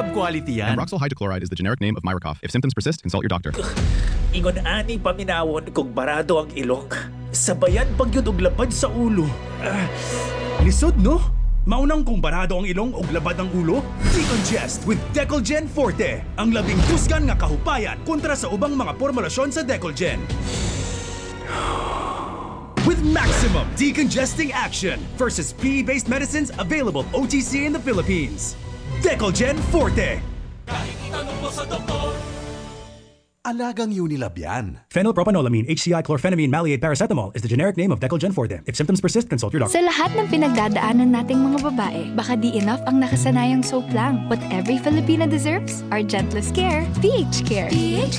quality yan. Ambroxol hydrochloride is the generic name of Myracough. If symptoms persist, consult your doctor. Ingon ani paminawon kung barado ang ilong. Sabayan pagyud og labad sa ulo. Lisod, no? Maunang kung barado ang ilong o labad ang ulo? Decongest with Decolgen Forte. Ang labing husgan nga kahupayan kontra sa ubang mga formulasyon sa Decolgen. With maximum decongesting action versus PE-based medicines available OTC in the Philippines. Decolgen Forte. Alagang Unilab yan. Phenylpropanolamine, HCI chlorphenamine maleate paracetamol is the generic name of Decolgen Forte. If symptoms persist, consult your doctor. Sa lahat ng pinagdadaanan nating mga babae, baka di enough ang nakasanayang soap lang. What every Filipina deserves, our gentlest care, PH Care. PH